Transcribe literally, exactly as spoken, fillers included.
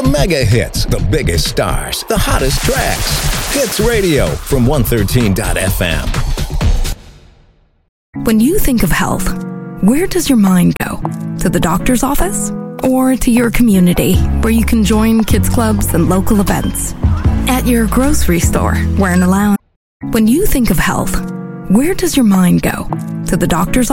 The mega hits, the biggest stars, the hottest tracks. Hits Radio from one thirteen dot f m. When you think of health, where does your mind go? To the doctor's office? Or to your community, where you can join kids clubs and local events? At your grocery store, where in a lounge? When you think of health, where does your mind go? To the doctor's